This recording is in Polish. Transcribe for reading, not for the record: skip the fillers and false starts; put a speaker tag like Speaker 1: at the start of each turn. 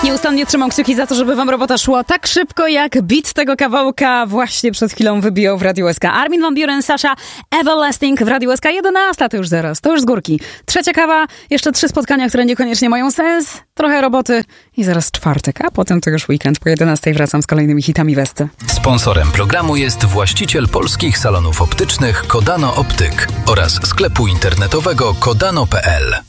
Speaker 1: Nieustannie trzymam kciuki za to, żeby wam robota szła tak szybko, jak beat tego kawałka właśnie przed chwilą wybijał w Radiu SK. Armin van Buuren, Sasha, Everlasting w Radiu SK. 11 to już zaraz, to już z górki. Trzecia kawa, jeszcze 3 spotkania, które niekoniecznie mają sens, trochę roboty i zaraz czwartek, a potem to już weekend. Po 11 wracam z kolejnymi hitami Westy.
Speaker 2: Sponsorem programu jest właściciel polskich salonów optycznych Kodano Optyk oraz sklepu internetowego kodano.pl.